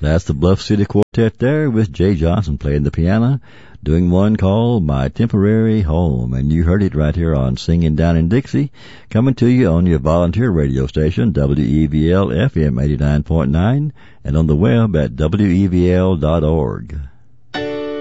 That's the Bluff City Quartet there with Jay Johnson playing the piano, doing one called My Temporary Home. And you heard it right here on Singing Down in Dixie, coming to you on your volunteer radio station, WEVL FM 89.9, and on the web at WEVL.org.